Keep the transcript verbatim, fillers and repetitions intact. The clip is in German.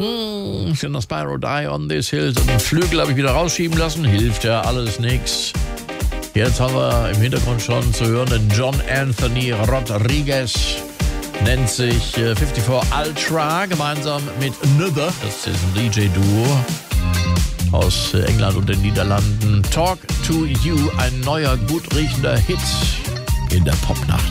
Hm, sind noch Spyro Die on this hill. Den Flügel habe ich wieder rausschieben lassen. Hilft ja alles nix. Jetzt haben wir im Hintergrund schon zu hören den John Anthony Rodriguez. Nennt sich äh, fünfundfünfzig Ultra, gemeinsam mit Nuther. Das ist ein D J-Duo aus äh, England und den Niederlanden. Talk to You, ein neuer, gut riechender Hit in der Popnacht.